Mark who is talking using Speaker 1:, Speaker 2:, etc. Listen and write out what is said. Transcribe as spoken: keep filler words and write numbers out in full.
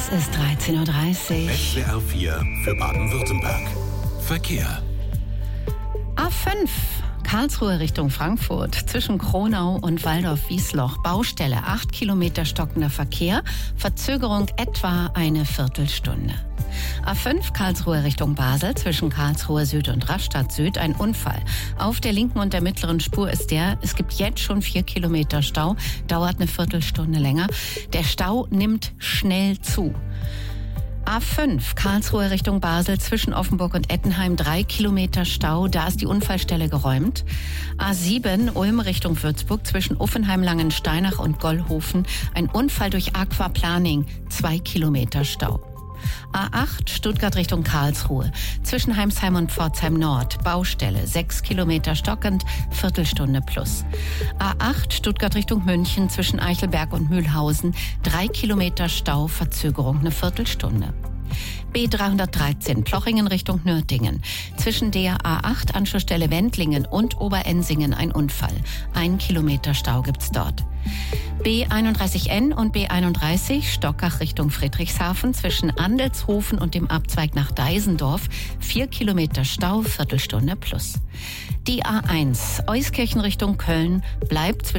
Speaker 1: Es ist dreizehn Uhr dreißig.
Speaker 2: S W R vier für Baden-Württemberg. Verkehr.
Speaker 1: A fünf, Karlsruhe Richtung Frankfurt, zwischen Kronau und Waldorf-Wiesloch. Baustelle, acht Kilometer stockender Verkehr, Verzögerung etwa eine Viertelstunde. A fünf, Karlsruhe Richtung Basel, zwischen Karlsruhe Süd und Rastatt Süd, ein Unfall. Auf der linken und der mittleren Spur ist der, es gibt jetzt schon vier Kilometer Stau, dauert eine Viertelstunde länger. Der Stau nimmt schnell zu. A fünf, Karlsruhe Richtung Basel, zwischen Offenburg und Ettenheim, drei Kilometer Stau, da ist die Unfallstelle geräumt. A sieben, Ulm Richtung Würzburg, zwischen Uffenheim, Langensteinach und Gollhofen, ein Unfall durch Aquaplaning, zwei Kilometer Stau. A acht, Stuttgart Richtung Karlsruhe, zwischen Heimsheim und Pforzheim Nord, Baustelle, sechs Kilometer stockend, Viertelstunde plus. A acht, Stuttgart Richtung München, zwischen Eichelberg und Mühlhausen, drei Kilometer Stau, Verzögerung eine Viertelstunde. B dreihundertdreizehn, Plochingen Richtung Nürtingen. Zwischen der A acht, Anschlussstelle Wendlingen und Oberensingen ein Unfall. Ein Kilometer Stau gibt's dort. B einunddreißig N und B einunddreißig, Stockach Richtung Friedrichshafen, zwischen Andelshofen und dem Abzweig nach Deisendorf, vier Kilometer Stau, Viertelstunde plus. Die A eins, Euskirchen Richtung Köln, bleibt zwischen